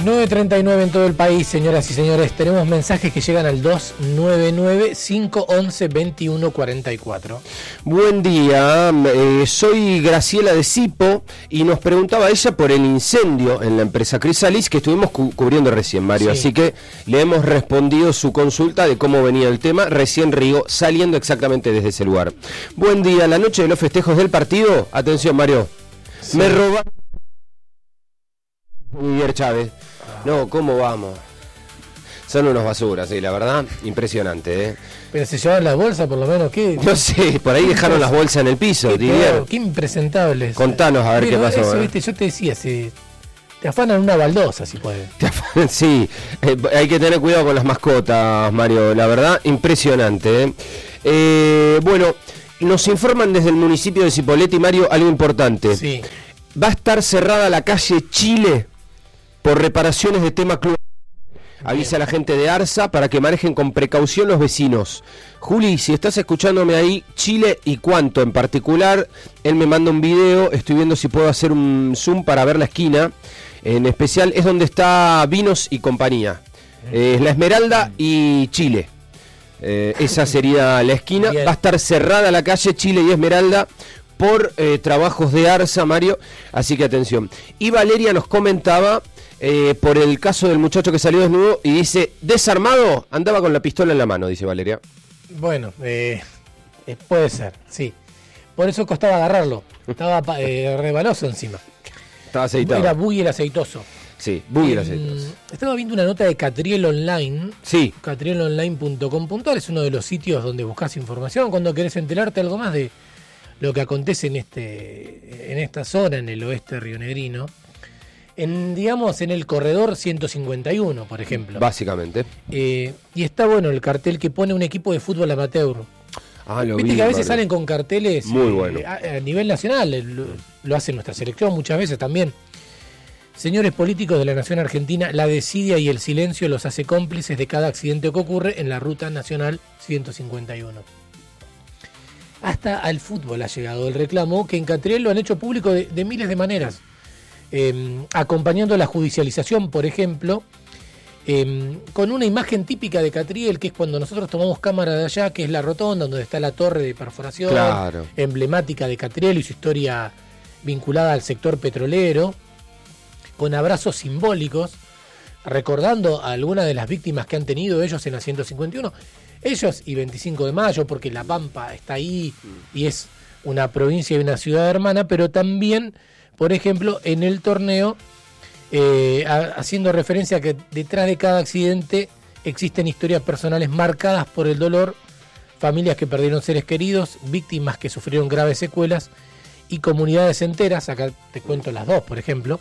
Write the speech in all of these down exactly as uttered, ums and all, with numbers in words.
nueve treinta y nueve en todo el país, señoras y señores. Tenemos mensajes que llegan al dos nueve nueve, cinco once, veintiuno cuarenta y cuatro. Buen día, eh, soy Graciela de Sipo y nos preguntaba ella por el incendio en la empresa Crisalis que estuvimos cu- cubriendo recién, Mario. Sí. Así que le hemos respondido su consulta de cómo venía el tema, recién Rigo, saliendo exactamente desde ese lugar. Buen día, la noche de los festejos del partido, atención Mario, sí. Me robaron Miguel Chávez. No, ¿cómo vamos? Son unos basuras, sí, la verdad, impresionante, ¿eh? Pero se llevaron las bolsas, por lo menos, ¿qué? No sé, por ahí dejaron las bolsas en el piso, qué, Didier. qué impresentables. Contanos a ver Pero qué pasó. Eso, ¿eh? viste, yo te decía, se, te afanan una baldosa, si pueden. Te afanan, sí, eh, hay que tener cuidado con las mascotas, Mario, la verdad, impresionante, ¿eh? Eh, bueno, nos informan desde el municipio de Cipolletti, Mario, algo importante. Sí. Va a estar cerrada la calle Chile por reparaciones de tema club. Avisa a la gente de ARSA para que manejen con precaución los vecinos. Juli, si estás escuchándome ahí, Chile y cuánto en particular, él me manda un video, estoy viendo si puedo hacer un zoom para ver la esquina. En especial es donde está Vinos y Compañía. Eh, es La Esmeralda y Chile. Eh, esa sería la esquina. Va a estar cerrada la calle Chile y Esmeralda por eh, trabajos de ARSA, Mario, así que atención. Y Valeria nos comentaba eh, por el caso del muchacho que salió desnudo y dice, desarmado, andaba con la pistola en la mano, dice Valeria. Bueno, eh, eh, puede ser, sí. Por eso costaba agarrarlo, estaba eh, rebaloso encima. Estaba aceitado. Era buggy el aceitoso. Sí, buggy el eh, aceitoso. Estaba viendo una nota de Catriel Online. Sí. catriel online punto com punto a r es uno de los sitios donde buscas información cuando querés enterarte algo más de lo que acontece en este en esta zona, en el oeste rionegrino, en, digamos, en el corredor ciento cincuenta y uno, por ejemplo. Básicamente. Eh, y está bueno el cartel que pone un equipo de fútbol amateur. Ah, lo Viste vi, que a veces Mario. salen con carteles muy eh, bueno. a, a nivel nacional, lo, lo hace nuestra selección muchas veces también. Señores políticos de la nación argentina, la desidia y el silencio los hace cómplices de cada accidente que ocurre en la ruta nacional ciento cincuenta y uno. Hasta al fútbol ha llegado el reclamo, que en Catriel lo han hecho público de, de miles de maneras, eh, acompañando la judicialización, por ejemplo, eh, con una imagen típica de Catriel, que es cuando nosotros tomamos cámara de allá, que es la rotonda, donde está la torre de perforación, claro, emblemática de Catriel y su historia vinculada al sector petrolero, con abrazos simbólicos, recordando a algunas de las víctimas que han tenido ellos en la ciento cincuenta y uno. Ellos y veinticinco de mayo, porque La Pampa está ahí y es una provincia y una ciudad hermana, pero también, por ejemplo, en el torneo, eh, a, haciendo referencia a que detrás de cada accidente existen historias personales marcadas por el dolor, familias que perdieron seres queridos, víctimas que sufrieron graves secuelas y comunidades enteras, acá te cuento las dos, por ejemplo,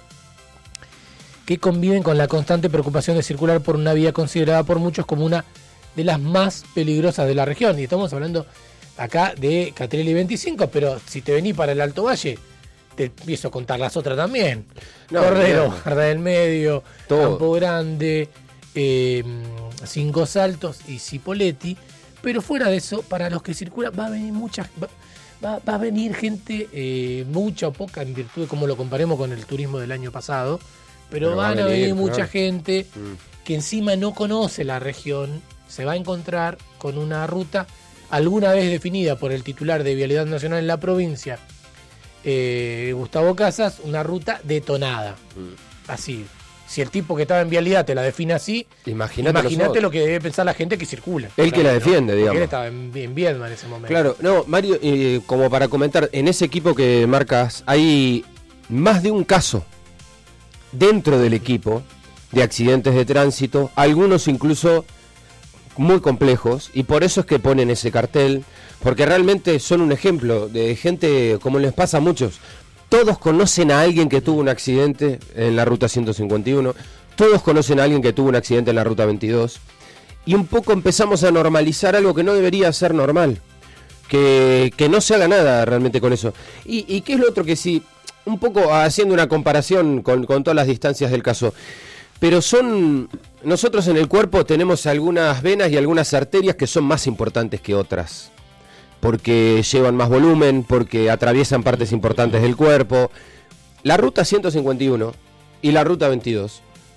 que conviven con la constante preocupación de circular por una vía considerada por muchos como una de las más peligrosas de la región. Y estamos hablando acá de Catriel y veinticinco, pero si te venís para el Alto Valle, te empiezo a contar las otras también. No, Cordero, Barra del Medio, todo. Campo Grande, eh, Cinco Saltos y Cipolletti. Pero fuera de eso, para los que circulan, va a venir mucha, va, va, va a venir gente, eh, mucha o poca, en virtud de cómo lo comparemos con el turismo del año pasado. Pero, pero van a venir, venir mucha claro. gente mm. que encima no conoce la región, se va a encontrar con una ruta alguna vez definida por el titular de Vialidad Nacional en la provincia, eh, Gustavo Casas, una ruta detonada. Mm. Así. Si el tipo que estaba en Vialidad te la define así, imagínate, imagínate lo que debe pensar la gente que circula. El claro, que la defiende, ¿no? digamos. Porque él estaba en, en Viedma en ese momento. Claro, no, Mario, eh, como para comentar, en ese equipo que marcas hay más de un caso dentro del equipo de accidentes de tránsito, algunos incluso muy complejos, y por eso es que ponen ese cartel, porque realmente son un ejemplo de gente, como les pasa a muchos. Todos conocen a alguien que tuvo un accidente en la ruta ciento cincuenta y uno, todos conocen a alguien que tuvo un accidente en la ruta veintidós, y un poco empezamos a normalizar algo que no debería ser normal, que, que no se haga nada realmente con eso. Y, y qué es lo otro que sí, un poco haciendo una comparación con, con todas las distancias del caso, pero son, nosotros en el cuerpo tenemos algunas venas y algunas arterias que son más importantes que otras, porque llevan más volumen, porque atraviesan partes importantes del cuerpo. La ruta ciento cincuenta y uno y la ruta veintidós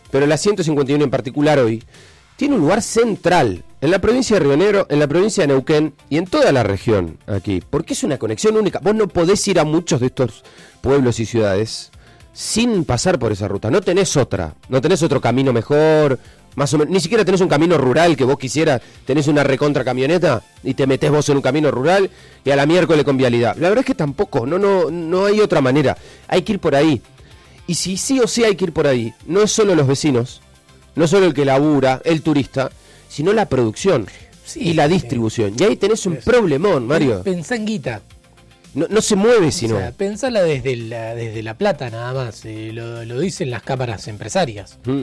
pero la ciento cincuenta y uno en particular hoy, tiene un lugar central en la provincia de Río Negro, en la provincia de Neuquén y en toda la región aquí, porque es una conexión única. Vos no podés ir a muchos de estos pueblos y ciudades sin pasar por esa ruta, no tenés otra, no tenés otro camino mejor, más o menos, ni siquiera tenés un camino rural que vos quisieras, tenés una recontra camioneta y te metés vos en un camino rural y a la miércoles con vialidad. La verdad es que tampoco, no, no, no hay otra manera, hay que ir por ahí. Y si sí o sí hay que ir por ahí, no es solo los vecinos, no solo el que labura, el turista, sino la producción sí, y la distribución. Sí. Y ahí tenés un problemón, Mario. Pensá en guita. No, no se mueve sino. O sea, pensala desde la, desde la plata nada más. Eh, lo, lo dicen las cámaras empresarias. Mm.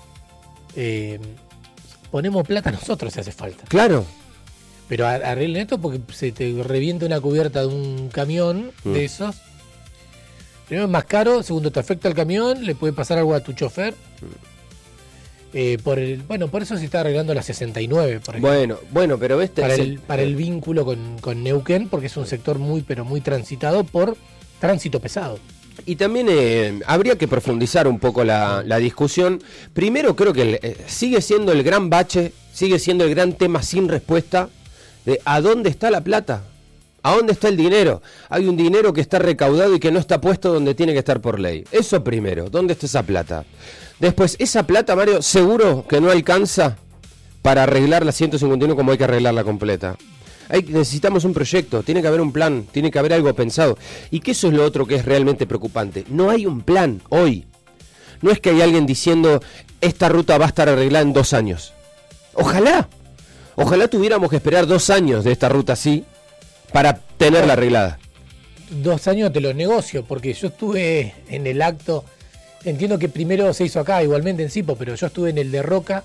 Eh, ponemos plata nosotros si hace falta. Claro. Pero arreglen esto porque se te revienta una cubierta de un camión mm. de esos. Primero es más caro, segundo te afecta el camión, le puede pasar algo a tu chofer. Mm. Eh, por el, bueno, por eso se está arreglando la sesenta y nueve, por ejemplo. Bueno, bueno, pero este para el, para el vínculo con, con Neuquén, porque es un sector muy, pero muy transitado por tránsito pesado. Y también eh, habría que profundizar un poco la, la discusión. Primero creo que el, eh, sigue siendo el gran bache, sigue siendo el gran tema sin respuesta de ¿a dónde está la plata? ¿A dónde está el dinero? Hay un dinero que está recaudado y que no está puesto donde tiene que estar por ley. Eso primero, ¿dónde está esa plata? Después, esa plata, Mario, seguro que no alcanza para arreglar la ciento cincuenta y uno como hay que arreglarla completa. Hay, necesitamos un proyecto, tiene que haber un plan, tiene que haber algo pensado. Y que eso es lo otro que es realmente preocupante. No hay un plan hoy. No es que hay alguien diciendo, esta ruta va a estar arreglada en dos años. Ojalá, ojalá tuviéramos que esperar dos años de esta ruta así para tenerla arreglada. Dos años te lo negocio, porque yo estuve en el acto... Entiendo que primero se hizo acá, igualmente en Sipo, pero yo estuve en el de Roca,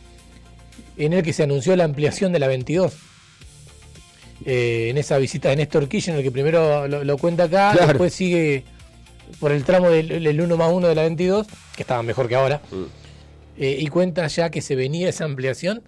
en el que se anunció la ampliación de la veintidós. Eh, en esa visita de Néstor Kirchner, que primero lo, lo cuenta acá, claro. Después sigue por el tramo del, del uno más uno de la veintidós, que estaba mejor que ahora, mm. eh, y cuenta ya que se venía esa ampliación.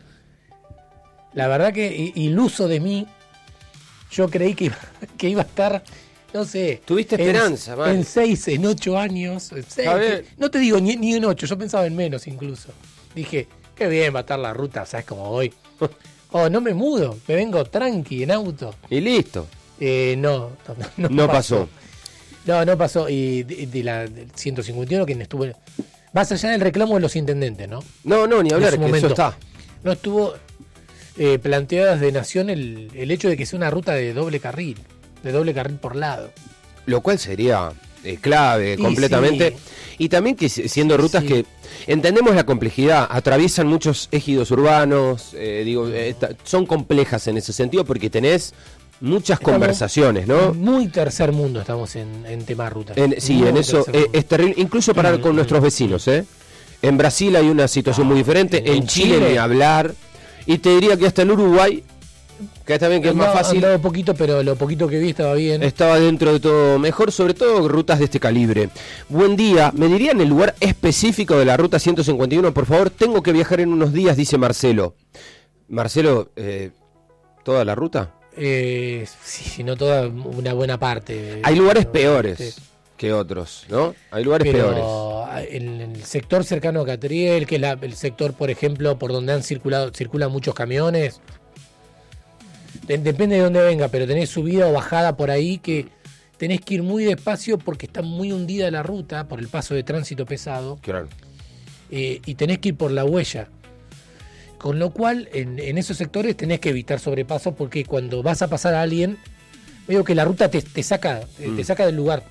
La verdad que, iluso de mí, yo creí que iba, que iba a estar... No sé. Tuviste esperanza, en, en seis, en ocho años. En seis, que, no te digo ni, ni en ocho, yo pensaba en menos incluso. Dije, qué bien va a estar la ruta, ¿sabes cómo voy? Oh, no me mudo, me vengo tranqui en auto. Y listo. Eh, no, no, no, no pasó. pasó. No, no pasó. Y de, de la del ciento cincuenta y uno, quien estuvo. Más allá del reclamo de los intendentes, ¿no? No, no, ni hablar, que momento, eso está. No estuvo eh, planteada desde Nación el, el hecho de que sea una ruta de doble carril. De doble carril por lado. Lo cual sería eh, clave y completamente. Sí. Y también que siendo rutas sí. que entendemos la complejidad, atraviesan muchos ejidos urbanos, eh, digo, eh, son complejas en ese sentido porque tenés muchas estamos conversaciones, ¿no? Muy tercer mundo estamos en, en tema rutas. En, sí, muy en eso eh, es terrible, incluso para mm, con mm, nuestros vecinos, ¿eh? En Brasil hay una situación ah, muy diferente, en, en Chile, Chile ni hablar, y te diría que hasta en Uruguay, que está bien que andaba, es más fácil. Andaba poquito, pero lo poquito que vi estaba bien. Estaba dentro de todo mejor, sobre todo rutas de este calibre. Buen día, ¿me dirían el lugar específico de la ruta ciento cincuenta y uno? Por favor, tengo que viajar en unos días, dice Marcelo. Marcelo, eh, ¿toda la ruta? Eh, sí, si no toda, una buena parte. Hay lugares peores sí. que otros, ¿no? Hay lugares pero peores. En el sector cercano a Catriel, que es la, el sector, por ejemplo, por donde han circulado, circulan muchos camiones... Depende de dónde venga, pero tenés subida o bajada por ahí que tenés que ir muy despacio porque está muy hundida la ruta por el paso de tránsito pesado. Claro. Eh, y tenés que ir por la huella. Con lo cual, en, en esos sectores tenés que evitar sobrepasos porque cuando vas a pasar a alguien, veo que la ruta te, te saca te, mm. te saca del lugar.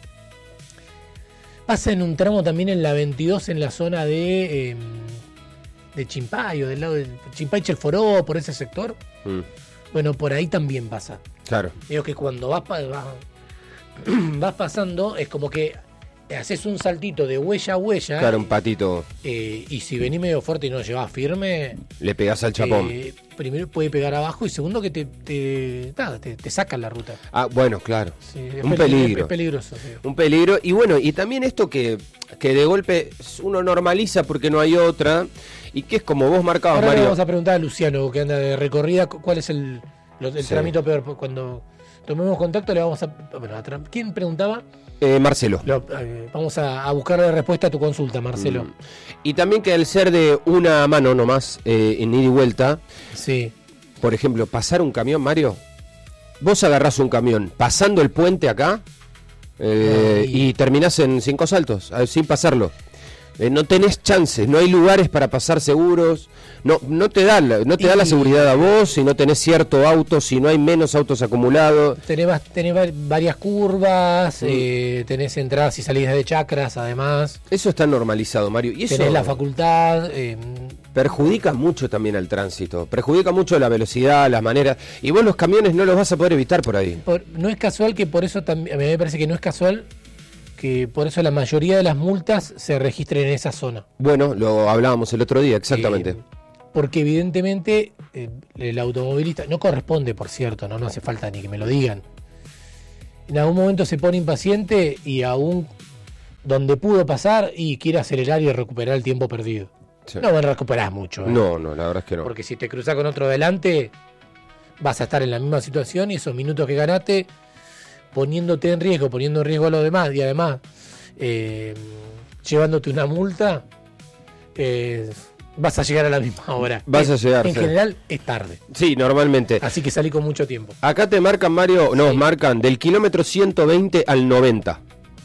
Pasa en un tramo también en la veintidós, en la zona de, eh, de Chimpayo, del lado de Chimpay Chelforó, por ese sector. Mm. Bueno, por ahí también pasa. Claro. Digo que cuando vas, vas, vas pasando, es como que haces un saltito de huella a huella. Claro, un patito. Eh, y si venís medio fuerte y no llevas firme... Le pegás al chapón. Eh, primero puede pegar abajo y segundo que te te, nada, te, te sacan la ruta. Ah, bueno, claro. Sí, un peligro. Es peligroso. Sí. Un peligro. Y bueno, y también esto que, que de golpe uno normaliza porque no hay otra... Y que es como vos marcabas, Ahora Mario. Le vamos a preguntar a Luciano, que anda de recorrida, ¿cuál es el, el sí. trámite peor? Cuando tomemos contacto, le vamos a... Bueno, a tra- ¿quién preguntaba? Eh, Marcelo. Lo, eh, vamos a, a buscarle respuesta a tu consulta, Marcelo. Mm. Y también que al ser de una mano nomás, eh, en ida y vuelta, Sí. por ejemplo, pasar un camión, Mario, vos agarrás un camión pasando el puente acá eh, Ay. y terminás en Cinco Saltos, eh, sin pasarlo. Eh, no tenés chances, no hay lugares para pasar seguros, no no te da la, no te da la Y- seguridad a vos si no tenés cierto auto, si no hay menos autos acumulados. Tenés, vas- tenés va- varias curvas, Mm. eh, tenés entradas y salidas de chacras, además. Eso está normalizado, Mario, y eso Tenés la facultad. eh, perjudica mucho también al tránsito, perjudica mucho la velocidad, las maneras, y vos los camiones no los vas a poder evitar por ahí. por- no es casual que por eso también, a mí me parece que no es casual que por eso la mayoría de las multas se registren en esa zona. Bueno, lo hablábamos el otro día, exactamente. Eh, porque evidentemente eh, el automovilista, no corresponde, por cierto, no, no hace falta ni que me lo digan. En algún momento se pone impaciente y aún donde pudo pasar y quiere acelerar y recuperar el tiempo perdido. Sí. No van a recuperar mucho. ¿eh? No, no, la verdad es que no. Porque si te cruzas con otro delante, vas a estar en la misma situación y esos minutos que ganaste, poniéndote en riesgo, poniendo en riesgo a los demás y además eh, llevándote una multa, eh, vas a llegar a la misma hora. Vas a llegar, En sí. general es tarde, Sí, normalmente. así que salí con mucho tiempo. Acá te marcan, Mario, nos Sí. marcan del kilómetro ciento veinte al noventa.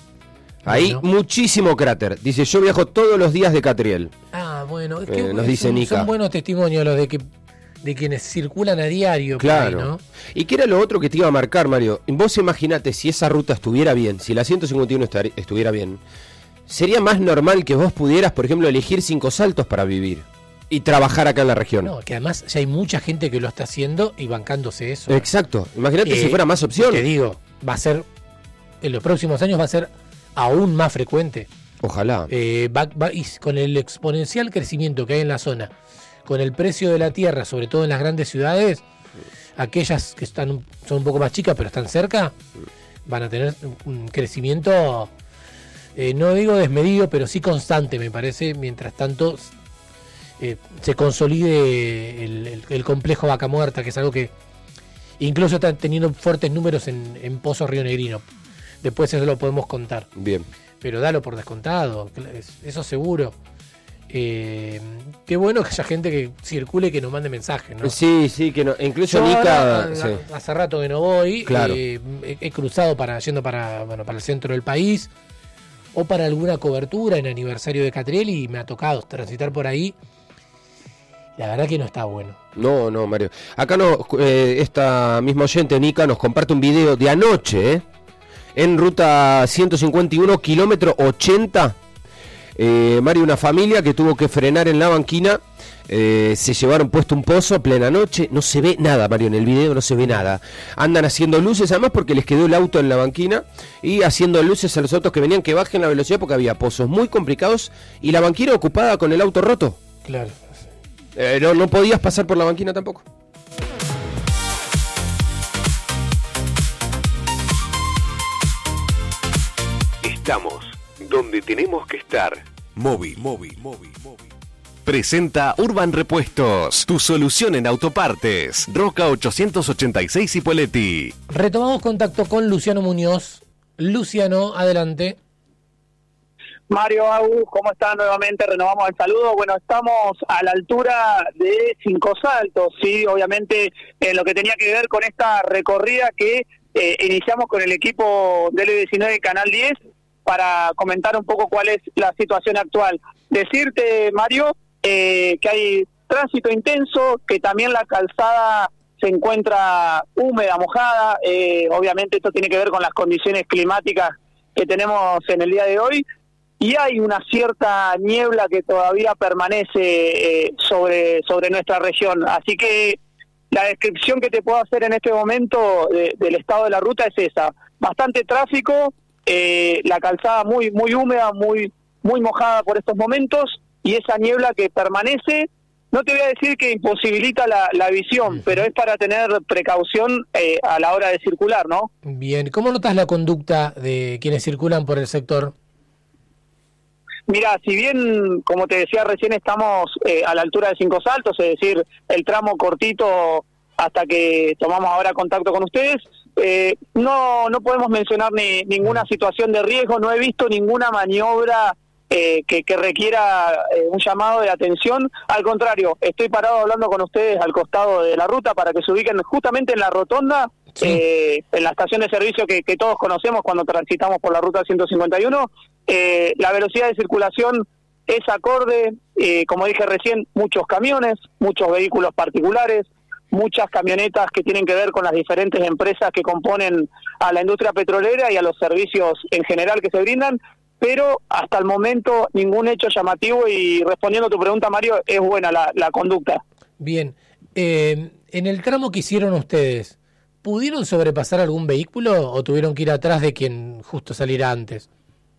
Ahí Bueno. muchísimo cráter. Dice, yo viajo todos los días de Catriel. Ah, bueno, es Eh, que nos dice son, Nica. son buenos testimonios los de que de quienes circulan a diario. Claro. Por ahí, ¿no? ¿Y qué era lo otro que te iba a marcar, Mario? Vos imaginate si esa ruta estuviera bien, si la ciento cincuenta y uno estar- estuviera bien, sería más normal que vos pudieras, por ejemplo, elegir Cinco Saltos para vivir y trabajar acá en la región. No, que además ya hay mucha gente que lo está haciendo y bancándose eso. Exacto. Imagínate Eh, si fuera más opción. Te digo, va a ser, en los próximos años va a ser aún más frecuente. Ojalá. Eh, va- va- y con el exponencial crecimiento que hay en la zona, con el precio de la tierra, sobre todo en las grandes ciudades, aquellas que están un- son un poco más chicas pero están cerca, van a tener un crecimiento, eh, no digo desmedido, pero sí constante, me parece, mientras tanto eh, se consolide el, el- el complejo Vaca Muerta, que es algo que incluso está teniendo fuertes números en, en Pozo Río Negrino. Después eso lo podemos contar. Bien. Pero dalo por descontado, es- eso seguro. Eh, qué bueno que haya gente que circule y que nos mande mensajes, ¿no? Sí, sí, que no. Incluso Yo Nica. ahora, sí. a- hace rato que no voy, Claro. eh, he, he cruzado para yendo para bueno para el centro del país o para alguna cobertura en aniversario de Catriel y me ha tocado transitar por ahí. La verdad que no está bueno. No, no, Mario. Acá no, eh, esta misma oyente, Nica, nos comparte un video de anoche, ¿eh? En ruta ciento cincuenta y uno, kilómetro ochenta. Eh, Mario, una familia que tuvo que frenar en la banquina. Eh, se llevaron puesto un pozo, plena noche. No se ve nada, Mario, en el video no se ve nada. Andan haciendo luces, además porque les quedó el auto en la banquina. Y haciendo luces a los autos que venían que bajen la velocidad porque había pozos muy complicados. Y la banquina ocupada con el auto roto. Claro. Eh, no, no podías pasar por la banquina tampoco. Estamos donde tenemos que estar. Móvil, móvil, móvil, móvil. Presenta Urban Repuestos, tu solución en autopartes. Roca ochocientos ochenta y seis Ipoleti. Retomamos contacto con Luciano Muñoz. Luciano, adelante. Mario, Agus, ¿cómo están? Nuevamente renovamos el saludo. Bueno, estamos a la altura de Cinco Saltos, sí, obviamente en lo que tenía que ver con esta recorrida que eh, iniciamos con el equipo del diecinueve Canal diez para comentar un poco cuál es la situación actual. Decirte, Mario, eh, que hay tránsito intenso, que también la calzada se encuentra húmeda, mojada. Eh, obviamente esto tiene que ver con las condiciones climáticas que tenemos en el día de hoy. Y hay una cierta niebla que todavía permanece eh, sobre, sobre nuestra región. Así que la descripción que te puedo hacer en este momento de, del estado de la ruta es esa. Bastante tráfico, eh, la calzada muy muy húmeda, muy muy mojada por estos momentos, y esa niebla que permanece, no te voy a decir que imposibilita la, la visión, pero es para tener precaución eh, a la hora de circular, ¿no? Bien, ¿cómo notas la conducta de quienes circulan por el sector? Mira, si bien, como te decía recién, estamos eh, a la altura de Cinco Saltos, es decir, el tramo cortito hasta que tomamos ahora contacto con ustedes, Eh, no, no podemos mencionar ni ninguna situación de riesgo, no he visto ninguna maniobra eh, que, que requiera eh, un llamado de atención. Al contrario, estoy parado hablando con ustedes al costado de la ruta para que se ubiquen justamente en la rotonda, sí. eh, en la estación de servicio que, que todos conocemos cuando transitamos por la ruta ciento cincuenta y uno. Eh, la velocidad de circulación es acorde, eh, como dije recién, muchos camiones, muchos vehículos particulares, muchas camionetas que tienen que ver con las diferentes empresas que componen a la industria petrolera y a los servicios en general que se brindan, pero hasta el momento ningún hecho llamativo y respondiendo a tu pregunta, Mario, es buena la, la conducta. Bien, eh, en el tramo que hicieron ustedes, ¿pudieron sobrepasar algún vehículo o tuvieron que ir atrás de quien justo saliera antes?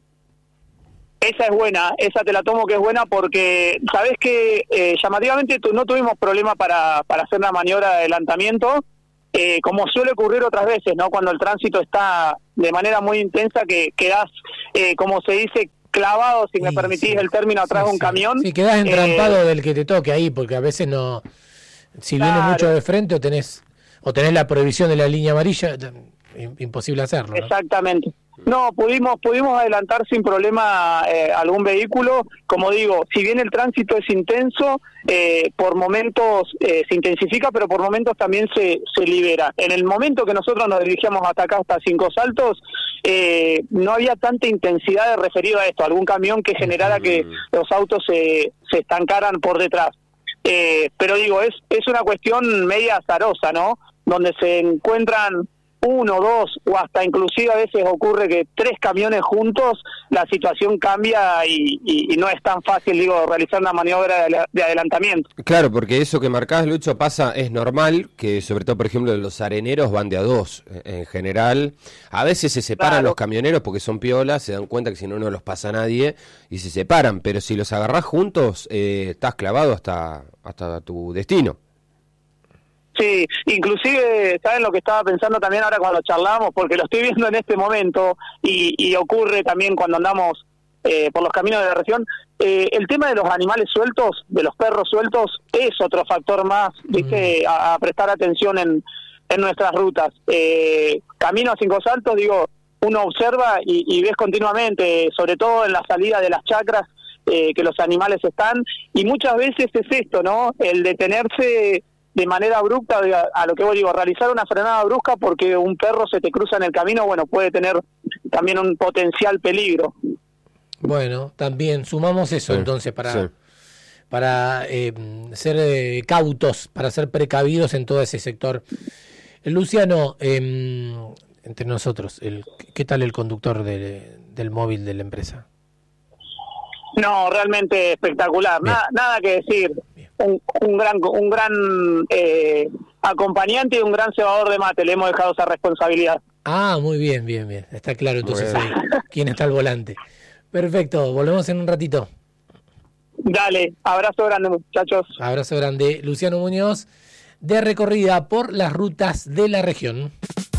Esa es buena, esa te la tomo que es buena porque, sabés que eh, llamativamente tu, no tuvimos problema para, para hacer una maniobra de adelantamiento, eh, como suele ocurrir otras veces, ¿no? Cuando el tránsito está de manera muy intensa, que quedás, eh, como se dice, clavado, si me sí, permitís sí, el término, atrás sí, de un sí. camión. Sí, quedás entrampado eh, del que te toque ahí, porque a veces no, si claro. viene mucho de frente o tenés, o tenés la prohibición de la línea amarilla, imposible hacerlo, ¿no? Exactamente. No, pudimos pudimos adelantar sin problema eh, algún vehículo. Como digo, si bien el tránsito es intenso, eh, por momentos eh, se intensifica, pero por momentos también se, se libera. En el momento que nosotros nos dirigíamos hasta acá, hasta Cinco Saltos, eh, no había tanta intensidad de referido a esto, algún camión que generara que los autos se, se estancaran por detrás. Eh, pero digo, es, es una cuestión media azarosa, ¿no? Donde se encuentran uno, dos o hasta inclusive a veces ocurre que tres camiones juntos, la situación cambia y, y, y no es tan fácil, digo, realizar una maniobra de, de adelantamiento. Claro, porque eso que marcás, Lucho, pasa, es normal, que sobre todo, por ejemplo, los areneros van de a dos, en general. A veces se separan claro. los camioneros porque son piolas, se dan cuenta que si no, no los pasa nadie y se separan, pero si los agarrás juntos, eh, estás clavado hasta, hasta tu destino. Sí, inclusive, ¿saben lo que estaba pensando también ahora cuando charlamos? Porque lo estoy viendo en este momento y, y ocurre también cuando andamos eh, por los caminos de la región. Eh, el tema de los animales sueltos, de los perros sueltos, es otro factor más, ¿viste? A, a prestar atención en, en nuestras rutas. Eh, camino a Cinco Saltos, digo, uno observa y, y ves continuamente, sobre todo en la salida de las chacras, eh, que los animales están, y muchas veces es esto, ¿no? El detenerse de manera abrupta, a lo que vos digo, realizar una frenada brusca porque un perro se te cruza en el camino, bueno, puede tener también un potencial peligro. Bueno, también sumamos eso sí, entonces para sí. para eh, ser eh, cautos, para ser precavidos en todo ese sector. Luciano, eh, entre nosotros, el, ¿qué tal el conductor de, del móvil de la empresa? No, realmente espectacular, nada, nada que decir. Un, un gran un gran eh, acompañante y un gran cebador de mate, le hemos dejado esa responsabilidad. Ah, muy bien, bien, bien, está claro entonces ahí quién está al volante. Perfecto, volvemos en un ratito. Dale, abrazo grande, muchachos. Abrazo grande. Luciano Muñoz, de recorrida por las rutas de la región.